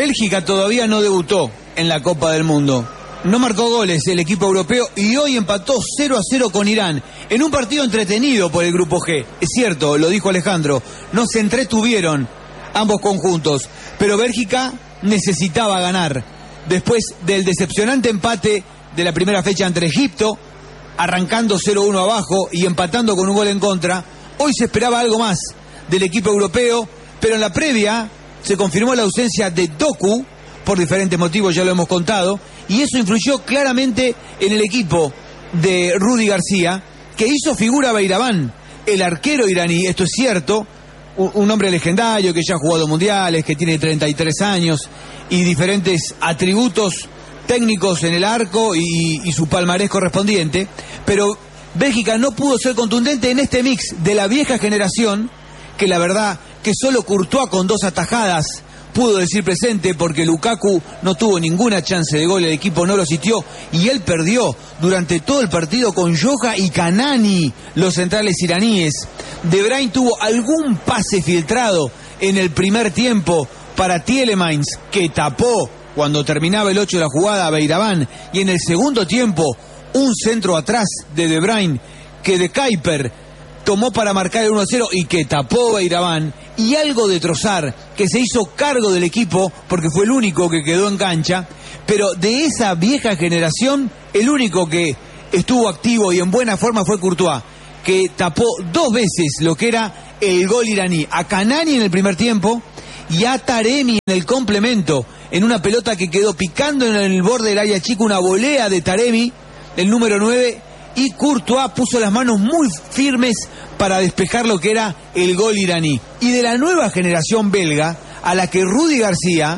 Bélgica todavía no debutó en la Copa del Mundo. No marcó goles el equipo europeo y hoy empató 0-0 con Irán en un partido entretenido por el grupo G. Es cierto, lo dijo Alejandro, no se entretuvieron ambos conjuntos, pero Bélgica necesitaba ganar. Después del decepcionante empate de la primera fecha ante Egipto, arrancando 0-1 abajo y empatando con un gol en contra, hoy se esperaba algo más del equipo europeo, pero en la previa se confirmó la ausencia de Doku, por diferentes motivos, ya lo hemos contado, y eso influyó claramente en el equipo de Rudy García, que hizo figura a Beiraván, el arquero iraní, esto es cierto, un hombre legendario que ya ha jugado mundiales, que tiene 33 años y diferentes atributos técnicos en el arco y su palmarés correspondiente, pero Bélgica no pudo ser contundente en este mix de la vieja generación, que la verdad que solo Courtois con 2 atajadas pudo decir presente, porque Lukaku no tuvo ninguna chance de gol, el equipo no lo sitió y él perdió durante todo el partido con Yoha y Kanani, los centrales iraníes. De Bruyne tuvo algún pase filtrado en el primer tiempo para Tielemans, que tapó cuando terminaba el 8 de la jugada a Beiraván, y en el segundo tiempo un centro atrás de Bruyne que de Kuiper tomó para marcar el 1-0 y que tapó Beiraván, y algo de Trossard, que se hizo cargo del equipo porque fue el único que quedó en cancha, pero de esa vieja generación el único que estuvo activo y en buena forma fue Courtois, que tapó 2 veces lo que era el gol iraní, a Kanani en el primer tiempo y a Taremi en el complemento, en una pelota que quedó picando en el borde del área chica, una volea de Taremi, el número 9, y Courtois puso las manos muy firmes para despejar lo que era el gol iraní. Y de la nueva generación belga, a la que Rudy García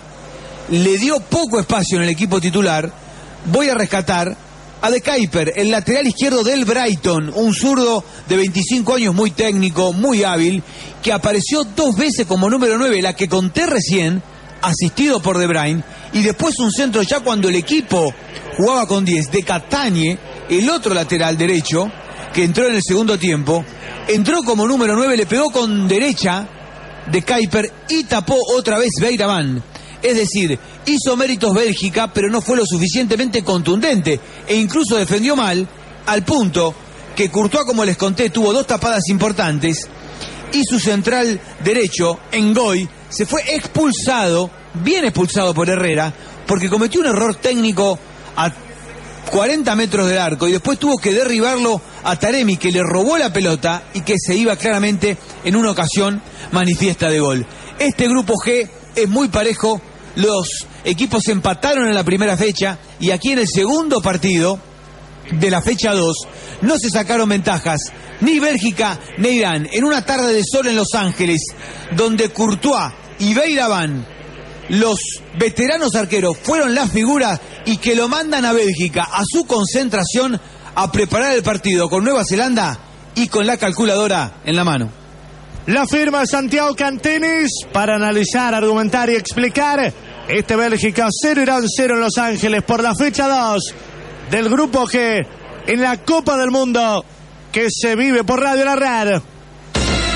le dio poco espacio en el equipo titular, voy a rescatar a De Kuiper, el lateral izquierdo del Brighton, un zurdo de 25 años muy técnico, muy hábil, que apareció 2 veces como número 9, la que conté recién, asistido por De Bruyne, y después un centro ya cuando el equipo jugaba con 10, de Catagne, el otro lateral derecho, que entró en el segundo tiempo, entró como número 9, le pegó con derecha De Kuiper y tapó otra vez Beiraván. Es decir, hizo méritos Bélgica, pero no fue lo suficientemente contundente, e incluso defendió mal, al punto que Courtois, como les conté, tuvo 2 tapadas importantes, y su central derecho, Ngoy, se fue expulsado, bien expulsado por Herrera, porque cometió un error técnico a 40 metros del arco y después tuvo que derribarlo a Taremi, que le robó la pelota y que se iba claramente en una ocasión manifiesta de gol. Este grupo G es muy parejo, los equipos empataron en la primera fecha y aquí en el segundo partido de la fecha 2 no se sacaron ventajas ni Bélgica ni Irán, en una tarde de sol en Los Ángeles, donde Courtois y Beiraván, los veteranos arqueros, fueron las figuras y que lo mandan a Bélgica a su concentración a preparar el partido con Nueva Zelanda y con la calculadora en la mano. La firma Santiago Cantenis para analizar, argumentar y explicar este Bélgica 0 Irán 0 en Los Ángeles por la fecha 2 del grupo G en la Copa del Mundo que se vive por Radio La Red.